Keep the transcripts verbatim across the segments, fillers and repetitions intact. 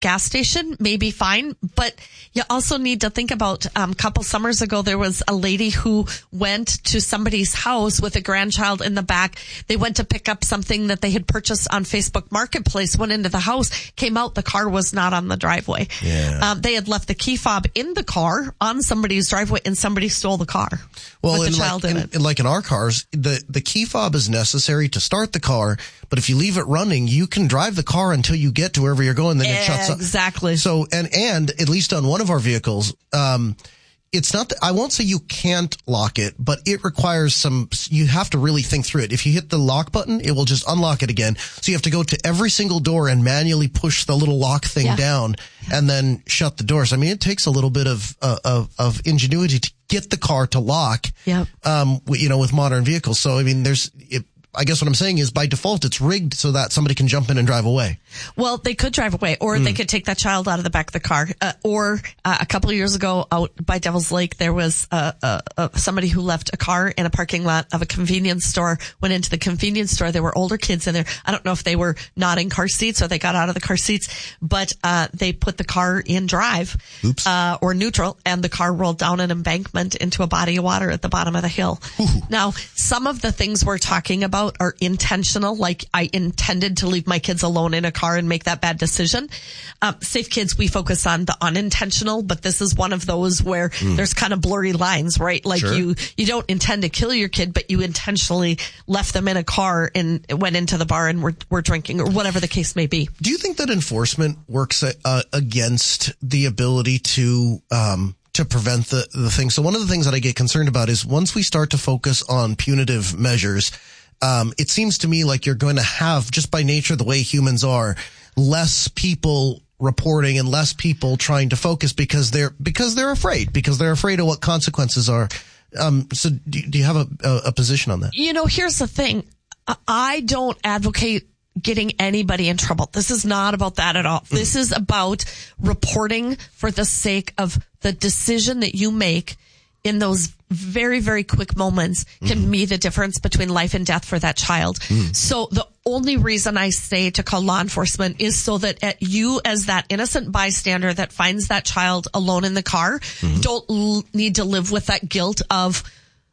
gas station, maybe fine. But you also need to think about, um, a couple summers ago, there was a lady who went to somebody's house with a grandchild in the back. They went to pick up something that they had purchased on Facebook Marketplace, went into the house, came out, the car was not on the driveway. Yeah. Um, they had left the key fob in the car on somebody's driveway, and somebody stole the car well, with the in child like, in in, it. in, like in our cars, the, the key fob is necessary to start the car, but if you leave it running, you can drive the car until you get to wherever you're going, then it shuts off. Exactly. So, and, and at least on one of our vehicles, um, it's not that, I won't say you can't lock it, but it requires some, you have to really think through it. If you hit the lock button, it will just unlock it again. So you have to go to every single door and manually push the little lock thing yeah. down yeah. and then shut the doors. I mean, it takes a little bit of, uh, of, of ingenuity to get the car to lock, yep. um, you know, with modern vehicles. So, I mean, there's, it, I guess what I'm saying is by default, it's rigged so that somebody can jump in and drive away. Well, they could drive away, or mm. they could take that child out of the back of the car. Uh, or uh, a couple of years ago out by Devil's Lake, there was uh, uh, uh, somebody who left a car in a parking lot of a convenience store, went into the convenience store. There were older kids in there. I don't know if they were not in car seats or they got out of the car seats, but uh, they put the car in drive Oops. Uh, or neutral, and the car rolled down an embankment into a body of water at the bottom of the hill. Ooh. Now, some of the things we're talking about are intentional, like I intended to leave my kids alone in a car and make that bad decision. Um, Safe Kids, we focus on the unintentional, but this is one of those where mm. there's kind of blurry lines, right? Like sure. you, you don't intend to kill your kid, but you intentionally left them in a car and went into the bar and were, were drinking, or whatever the case may be. Do you think that enforcement works uh, against the ability to, um, to prevent the, the thing? So one of the things that I get concerned about is once we start to focus on punitive measures, Um, it seems to me like you're going to have, just by nature, the way humans are, less people reporting and less people trying to focus because they're, because they're afraid, because they're afraid of what consequences are. Um, so do, do you have a, a, a position on that? You know, here's the thing. I don't advocate getting anybody in trouble. This is not about that at all. Mm. This is about reporting for the sake of the decision that you make in those very, very quick moments can mm. be the difference between life and death for that child. Mm. So the only reason I say to call law enforcement is so that at you as that innocent bystander that finds that child alone in the car, mm-hmm. don't l- need to live with that guilt of,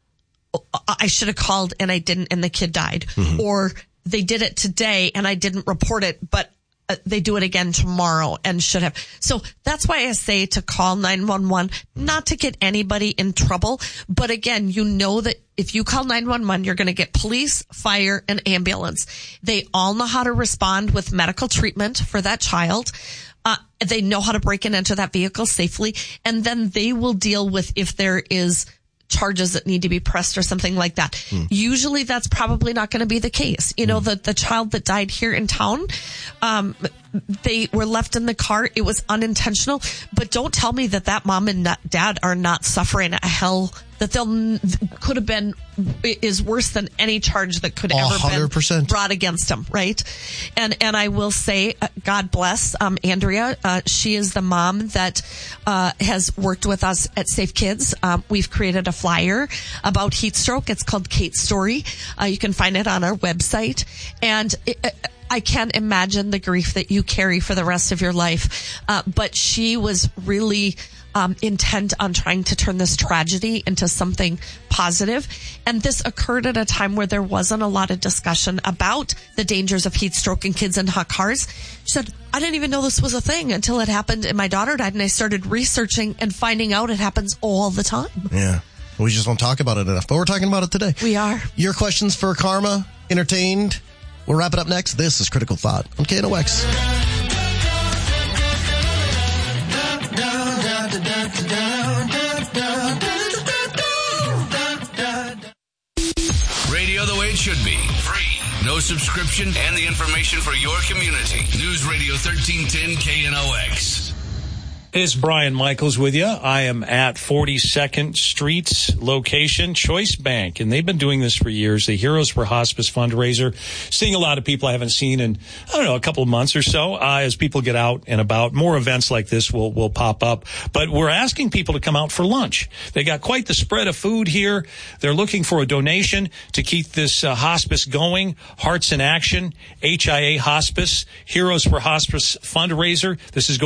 oh, I should have called and I didn't and the kid died. Mm-hmm. Or they did it today and I didn't report it, but Uh, they do it again tomorrow and should have. So that's why I say to call nine one one, not to get anybody in trouble. But again, you know that if you call nine one one, you're going to get police, fire, and ambulance. They all know how to respond with medical treatment for that child. Uh, they know how to break and enter that vehicle safely. And then they will deal with if there is charges that need to be pressed or something like that. Hmm. Usually that's probably not going to be the case. You know, hmm. the, the child that died here in town, um, they were left in the car. It was unintentional, but don't tell me that that mom and dad are not suffering a hell that they'll could have been is worse than any charge that could ever one hundred percent been brought against them, right? And and I will say, uh, God bless um, Andrea. Uh, she is the mom that uh, has worked with us at Safe Kids. Um, we've created a flyer about heat stroke. It's called Kate's Story. Uh, you can find it on our website, and it, uh, I can't imagine the grief that you carry for the rest of your life. Uh, but she was really um, intent on trying to turn this tragedy into something positive. And this occurred at a time where there wasn't a lot of discussion about the dangers of heat stroke in kids in hot cars. She said, I didn't even know this was a thing until it happened and my daughter died, and I started researching and finding out it happens all the time. Yeah. We just don't talk about it enough, but we're talking about it today. We are. Your questions for Karma, entertained. We'll wrap it up next. This is Critical Thought on K N O X. Radio the way it should be. Free. No subscription and the information for your community. News Radio thirteen ten K N O X. It's Brian Michaels with you. I am at forty-second Street's location, Choice Bank, and they've been doing this for years. The Heroes for Hospice fundraiser, seeing a lot of people I haven't seen in, I don't know, a couple of months or so. Uh, as people get out and about, more events like this will will pop up. But we're asking people to come out for lunch. They got quite the spread of food here. They're looking for a donation to keep this uh, hospice going. Hearts in Action, H I A Hospice, Heroes for Hospice fundraiser. This is going